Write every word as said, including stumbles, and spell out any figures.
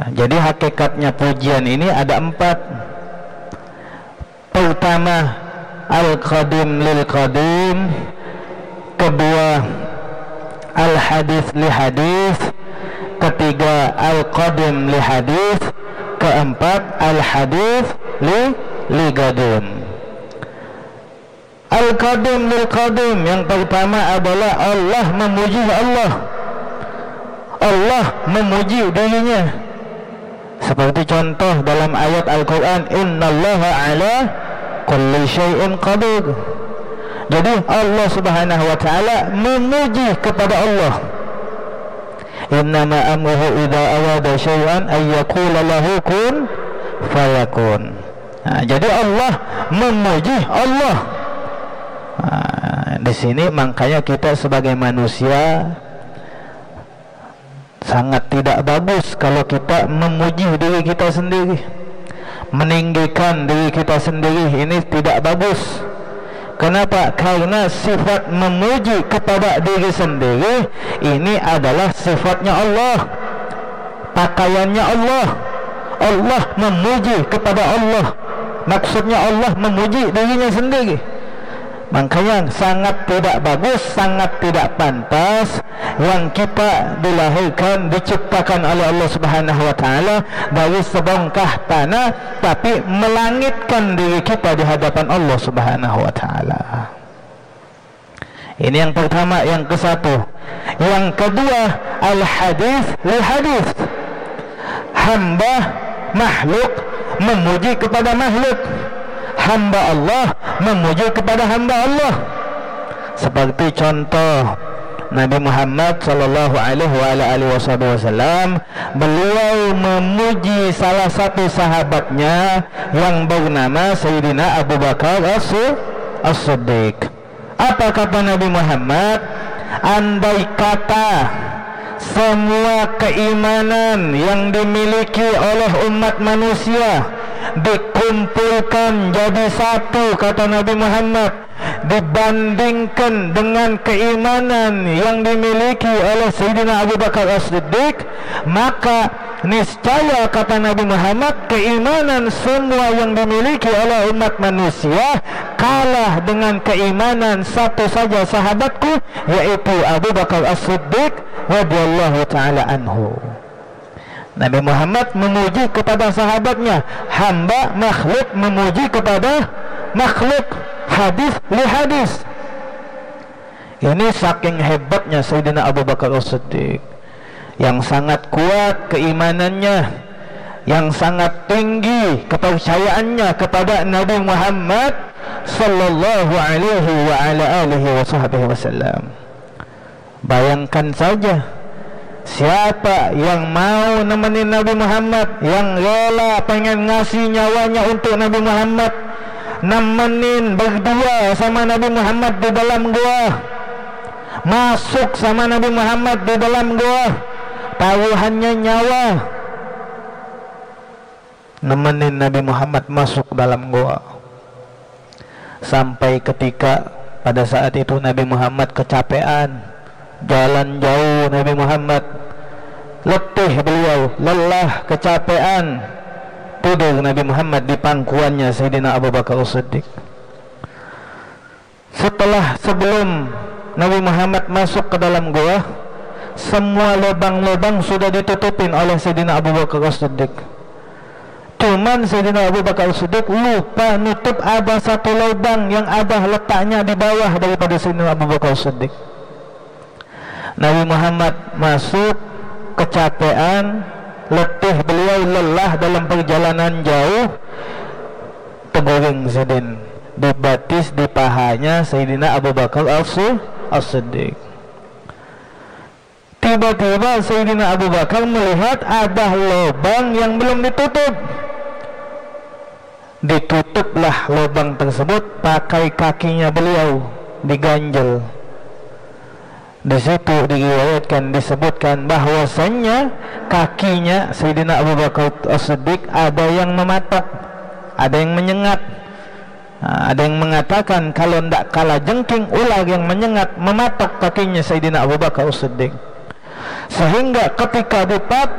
Jadi hakikatnya pujian ini ada empat. Pertama, al-qadim lil qadim. Kedua, al-hadis li hadis. Ketiga, al-qadim li hadis. Keempat, al-hadis li li qadim. Al-qadim lil qadim, yang pertama adalah Allah memuji Allah. Allah memuji dirinya. Seperti contoh dalam ayat Al-Quran, innallaha ala kulli syai'in qadir. Jadi Allah subhanahu wa ta'ala memuji kepada Allah. Innama amruhu idza arada syai'an ay yaqula lahu kun fayakun. Nah, jadi Allah memuji Allah. Nah, di sini makanya kita sebagai manusia sangat tidak bagus kalau kita memuji diri kita sendiri, meninggikan diri kita sendiri. Ini tidak bagus. Kenapa? Karena sifat memuji kepada diri sendiri ini adalah sifatnya Allah, pakaiannya Allah. Allah memuji kepada Allah, maksudnya Allah memuji dirinya sendiri. Makanya sangat tidak bagus, sangat tidak pantas yang kita dilahirkan, diciptakan oleh Allah Subhanahu wa ta'ala dari sebongkah tanah, tapi melangitkan diri kita di hadapan Allah Subhanahu wa ta'ala. Ini yang pertama. Yang ke satu. Yang kedua, al-hadis li hadis. Hamba makhluk memuji kepada makhluk, hamba Allah memuji kepada hamba Allah. Seperti contoh Nabi Muhammad sallallahu alaihi wasallam, beliau memuji salah satu sahabatnya yang bernama Sayyidina Abu Bakar As-Siddiq. Apa kata Nabi Muhammad? Andai kata semua keimanan yang dimiliki oleh umat manusia dikumpulkan jadi satu, kata Nabi Muhammad, dibandingkan dengan keimanan yang dimiliki oleh Sayyidina Abu Bakar As-Siddiq, maka niscaya, kata Nabi Muhammad, keimanan semua yang dimiliki oleh umat manusia kalah dengan keimanan satu saja sahabatku, yaitu Abu Bakar As-Siddiq radhiyallahu ta'ala anhu. Nabi Muhammad memuji kepada sahabatnya, hamba makhluk memuji kepada makhluk, hadis li hadis. Ini saking hebatnya Sayyidina Abu Bakar As-Siddiq, yang sangat kuat keimanannya, yang sangat tinggi kepercayaannya kepada Nabi Muhammad sallallahu alaihi wa ala alihi wasallam. Bayangkan saja, siapa yang mau nemenin Nabi Muhammad, yang rela pengen ngasih nyawanya untuk Nabi Muhammad, nemenin berdua sama Nabi Muhammad di dalam gua, masuk sama Nabi Muhammad di dalam gua, taruhannya nyawa, nemenin Nabi Muhammad masuk dalam gua. Sampai ketika pada saat itu Nabi Muhammad kecapean, jalan jauh Nabi Muhammad, letih beliau, lelah, kecapean, tidur Nabi Muhammad di pangkuannya Sayyidina Abu Bakar As-Siddiq. Setelah sebelum Nabi Muhammad masuk ke dalam gua, semua lubang-lubang sudah ditutupin oleh Sayyidina Abu Bakar As-Siddiq. Cuman Sayyidina Abu Bakar As-Siddiq lupa nutup ada satu lubang yang ada letaknya di bawah daripada Sayyidina Abu Bakar As-Siddiq. Nabi Muhammad masuk, kecapean, letih beliau, lelah dalam perjalanan jauh, teguring Sayyidin, dibatis di pahanya Sayyidina Abu Bakar As-Siddiq. Tiba-tiba Sayyidina Abu Bakar melihat ada lubang yang belum ditutup. Ditutuplah lubang tersebut pakai kakinya beliau, diganjel. Di situ diriwayatkan, disebutkan bahwasannya kakinya Sayyidina Abu Bakar As-Siddiq ada yang mematok, ada yang menyengat. Nah, ada yang mengatakan kalau tidak kalah jengking ular yang menyengat mematok kakinya Sayyidina Abu Bakar As-Siddiq, sehingga ketika dipatok